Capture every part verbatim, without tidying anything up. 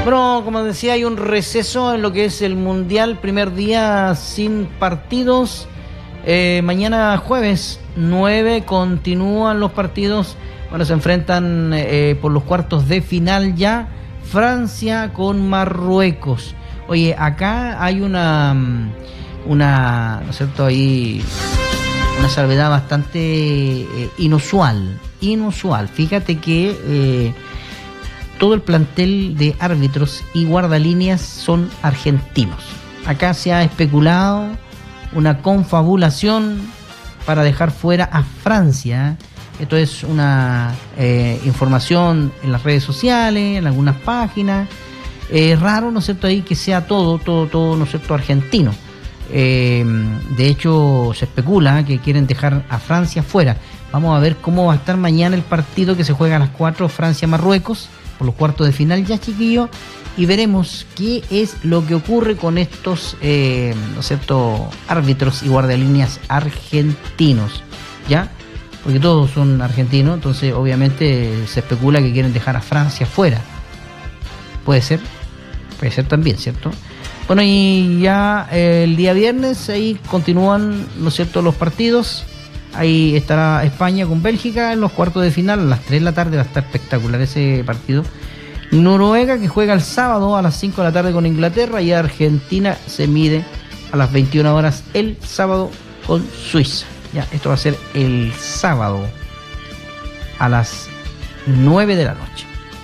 Bueno, como decía, hay un receso en lo que es el Mundial, primer día sin partidos. Eh, mañana jueves nueve continúan los partidos. Bueno, se enfrentan eh, por los cuartos de final ya Francia con Marruecos. Oye, acá hay una, una, ¿no es cierto? Ahí una salvedad bastante eh, inusual, inusual. Fíjate que eh, todo el plantel de árbitros y guardalíneas son argentinos. Acá se ha especulado una confabulación para dejar fuera a Francia. Esto es una eh, información en las redes sociales, en algunas páginas. Es eh, raro, ¿no es cierto?, ahí que sea todo, todo, todo, ¿no es cierto?, argentino. Eh, de hecho, se especula que quieren dejar a Francia fuera. Vamos a ver cómo va a estar mañana el partido que se juega a las cuatro, Francia-Marruecos, por los cuartos de final ya, chiquillos, y veremos qué es lo que ocurre con estos, eh, ¿no es cierto?, árbitros y guardalíneas argentinos, ¿ya? Porque todos son argentinos, entonces obviamente se especula que quieren dejar a Francia fuera. Puede ser, puede ser también, ¿cierto? Bueno, y ya eh, el día viernes ahí continúan, ¿no es cierto?, los partidos. Ahí estará España con Bélgica en los cuartos de final a las tres de la tarde, va a estar espectacular ese partido. Noruega, que juega el sábado a las cinco de la tarde con Inglaterra, y Argentina se mide a las veintiuna horas el sábado con Suiza. Ya, esto va a ser el sábado a las nueve de la noche.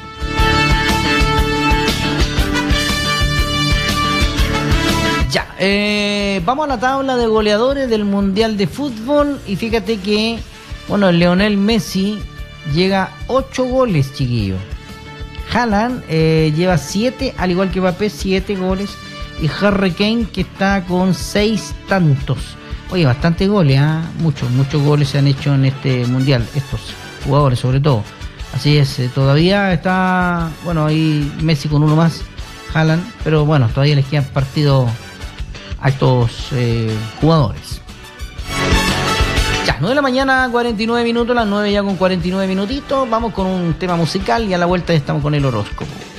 Ya, eh, vamos a la tabla de goleadores del Mundial de Fútbol, y fíjate que, bueno, Lionel Messi llega a ocho goles, chiquillo. Haaland eh, lleva siete, al igual que Mbappé, siete goles, y Harry Kane, que está con seis tantos. Oye, bastante goles, ¿eh? Muchos, muchos goles se han hecho en este Mundial, estos jugadores sobre todo. Así es, eh, todavía está, bueno, ahí Messi con uno más, Haaland, pero bueno, todavía les quedan partidos a estos eh, jugadores. Ya, nueve de la mañana, cuarenta y nueve minutos, las nueve ya con cuarenta y nueve minutitos. Vamos con un tema musical y a la vuelta estamos con el horóscopo.